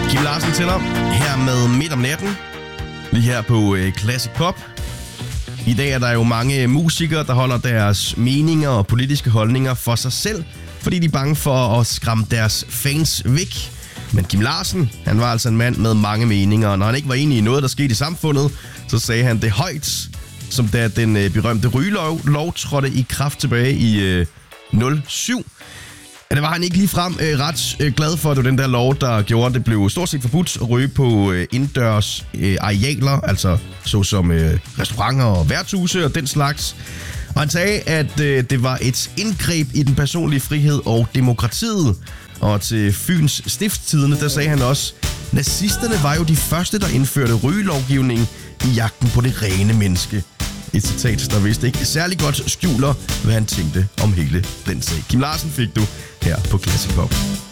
Kim Larsen tænder her med Midt om natten, lige her på Classic Pop. I dag er der jo mange musikere, der holder deres meninger og politiske holdninger for sig selv, fordi de er bange for at skræmme deres fans væk. Men Kim Larsen, han var altså en mand med mange meninger, og når han ikke var enig i noget, der skete i samfundet, så sagde han det højt, som da den berømte rygelov trådte i kraft tilbage i 07. Ja, det var han ikke ligefrem ret glad for. Det var den der lov, der gjorde, at det blev stort set forbudt at ryge på indendørs arealer, altså såsom restauranter og værtshuse og den slags. Og han sagde, at det var et indgreb i den personlige frihed og demokratiet. Og til Fyns Stiftstidende, der sagde han også, nazisterne var jo de første, der indførte rygelovgivning i jagten på det rene menneske. Et citat, der vist ikke særlig godt skjuler, hvad han tænkte om hele den sag. Kim Larsen fik du her på Classic Pop.